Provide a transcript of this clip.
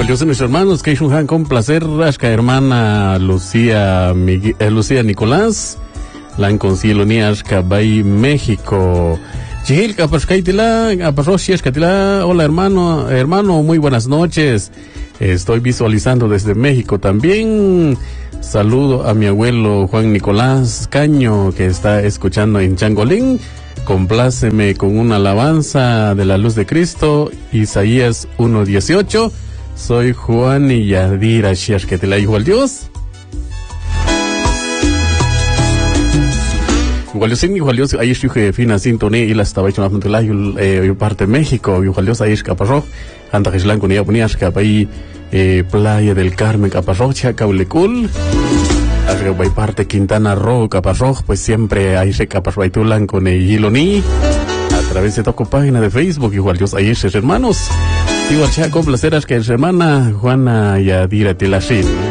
Igual yo soy mis hermanos, que Han con placer, Ashka hermana Lucía Lucía Nicolás, Lan Concilio ni Ashka Bay México. Chihil Kapashkaitila, Apashoshiashkatila, hola hermano, muy buenas noches. Estoy visualizando desde México también. Saludo a mi abuelo Juan Nicolás Caño, que está escuchando en Changolín. Compláceme con una alabanza de la luz de Cristo, Isaías 1:18. Soy Juan y Yadira Shiashketila, hijo al Dios. Igual Dios, ahí estoy fina sintonía y la estaba hecho más yo parte de México, igual Dios ahí es caparro, anda que es blanco ni a ponías ahí Playa del Carmen caparro, Chacaulecul, ahí parte Quintana Roo caparro, pues siempre ahí se caparro ahí tu blanco ni Yiloni, a través de tu página de Facebook, igual Dios ahí es hermanos, igual Chaco placeras que es hermana Juana Yadira Tilashin.